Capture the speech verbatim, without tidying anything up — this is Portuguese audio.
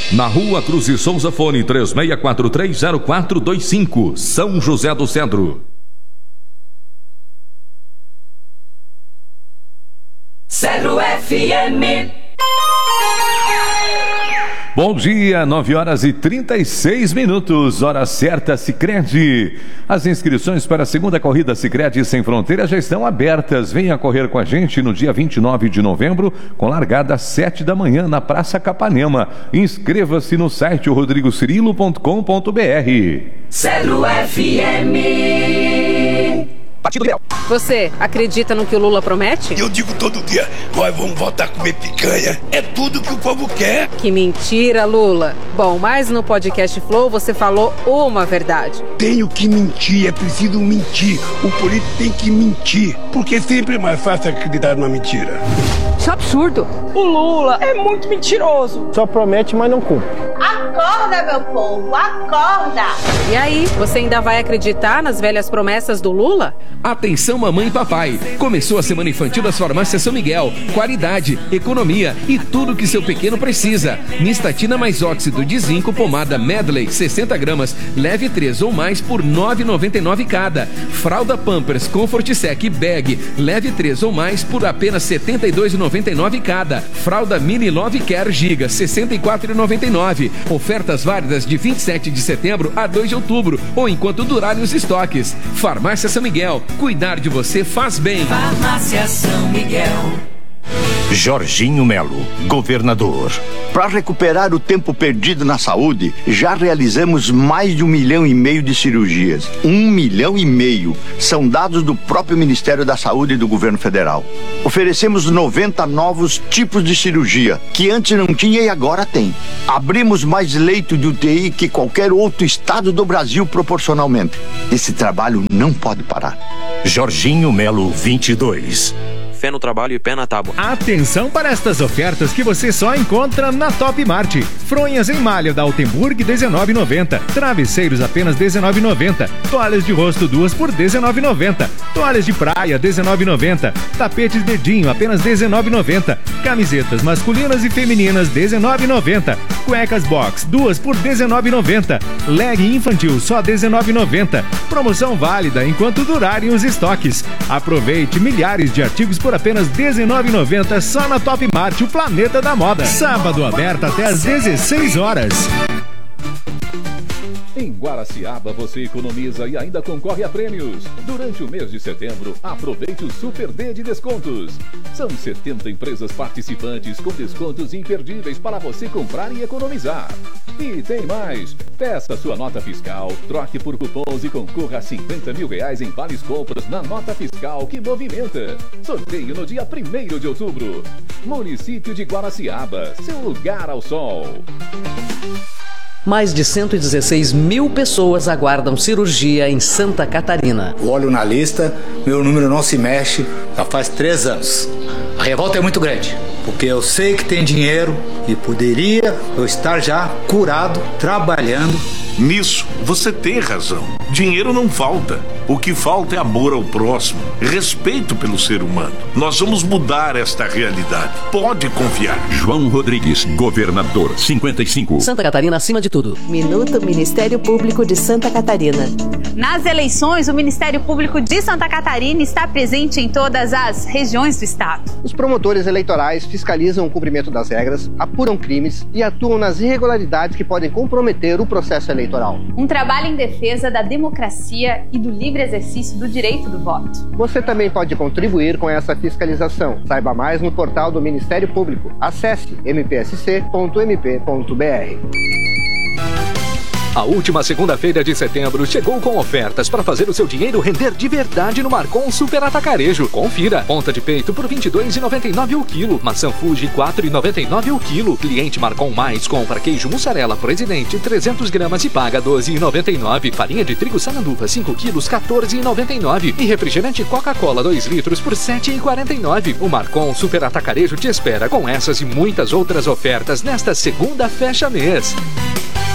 Na Rua Cruz e Souza, fone três seis quatro três zero quatro dois cinco, São José do Cedro. Cedro F M. Bom dia, nove horas e trinta e seis minutos, hora certa, Sicredi. As inscrições para a segunda corrida Sicredi Sem Fronteiras já estão abertas. Venha correr com a gente no dia vinte e nove de novembro, com largada às sete da manhã na Praça Capanema. Inscreva-se no site rodrigo cirilo ponto com ponto br. Cedro F M. Partido Liberal. Você acredita no que o Lula promete? Eu digo todo dia, nós vamos voltar a comer picanha. É tudo que o povo quer. Que mentira, Lula. Bom, mas no podcast Flow você falou uma verdade. Tenho que mentir, é preciso mentir. O político tem que mentir, porque sempre é mais fácil acreditar numa mentira. Isso é absurdo. O Lula é muito mentiroso. Só promete, mas não cumpre. Acorda, meu povo, acorda! E aí, você ainda vai acreditar nas velhas promessas do Lula? Atenção, mamãe e papai. Começou a Semana Infantil das Farmácias São Miguel. Qualidade, economia e tudo que seu pequeno precisa. Nistatina mais óxido de zinco, pomada Medley, sessenta gramas. Leve três ou mais por nove reais e noventa e nove centavos cada. Fralda Pampers Comfort Sec Bag. Leve três ou mais por apenas setenta e dois reais e noventa e nove centavos cada. Fralda Mini Love Care Giga, sessenta e quatro reais e noventa e nove centavos. Ofertas válidas de vinte e sete de setembro a dois de outubro, ou enquanto durarem os estoques. Farmácia São Miguel, cuidar de você faz bem. Farmácia São Miguel. Jorginho Melo, governador. Para recuperar o tempo perdido na saúde, já realizamos mais de um milhão e meio de cirurgias. Um milhão e meio são dados do próprio Ministério da Saúde e do Governo Federal. Oferecemos noventa novos tipos de cirurgia, que antes não tinha e agora tem. Abrimos mais leito de U T I que qualquer outro estado do Brasil proporcionalmente. Esse trabalho não pode parar. Jorginho Melo, vinte e dois. Fé no trabalho e pé na tábua. Atenção para estas ofertas que você só encontra na Top Mart. Fronhas em malha da Altenburg, dezenove reais e noventa centavos. Travesseiros apenas dezenove reais e noventa centavos. Toalhas de rosto duas por dezenove reais e noventa centavos. Toalhas de praia dezenove reais e noventa centavos. Tapetes dedinho apenas dezenove reais e noventa centavos. Camisetas masculinas e femininas dezenove reais e noventa centavos. Cuecas box duas por dezenove reais e noventa centavos. Leg infantil só dezenove reais e noventa centavos. Promoção válida enquanto durarem os estoques. Aproveite milhares de artigos por apenas dezenove reais e noventa centavos só na Top Mart, o planeta da moda. Sábado aberto até às dezesseis horas. Em Guaraciaba você economiza e ainda concorre a prêmios. Durante o mês de setembro, aproveite o Super D de descontos. São setenta empresas participantes com descontos imperdíveis para você comprar e economizar. E tem mais! Peça sua nota fiscal, troque por cupons e concorra a cinquenta mil reais em vales compras na nota fiscal que movimenta. Sorteio no dia primeiro de outubro. Município de Guaraciaba, seu lugar ao sol. Mais de cento e dezesseis mil pessoas aguardam cirurgia em Santa Catarina. Olho na lista, meu número não se mexe, já faz três anos. A revolta é muito grande, porque eu sei que tem dinheiro e poderia eu estar já curado, trabalhando. Nisso, você tem razão. Dinheiro não falta. O que falta é amor ao próximo, respeito pelo ser humano. Nós vamos mudar esta realidade. Pode confiar. João Rodrigues, governador, cinquenta e cinco. Santa Catarina acima de tudo. Minuto Ministério Público de Santa Catarina. Nas eleições, o Ministério Público de Santa Catarina está presente em todas as regiões do estado. Os promotores eleitorais fiscalizam o cumprimento das regras, apuram crimes e atuam nas irregularidades que podem comprometer o processo eleitoral. Um trabalho em defesa da democracia e do livre exercício do direito do voto. Você também pode contribuir com essa fiscalização. Saiba mais no portal do Ministério Público. Acesse m p s c ponto m p ponto b r. A última segunda-feira de setembro chegou com ofertas para fazer o seu dinheiro render de verdade no Marcon Super Atacarejo. Confira. Ponta de peito por vinte e dois reais e noventa e nove centavos o quilo. Maçã Fuji quatro reais e noventa e nove centavos o quilo. Cliente Marcon Mais compra queijo mussarela Presidente trezentas gramas e paga doze reais e noventa e nove centavos. Farinha de trigo Sananduva cinco quilos quatorze reais e noventa e nove centavos. E refrigerante Coca-Cola dois litros por sete reais e quarenta e nove centavos. O Marcon Super Atacarejo te espera com essas e muitas outras ofertas nesta segunda fecha mês.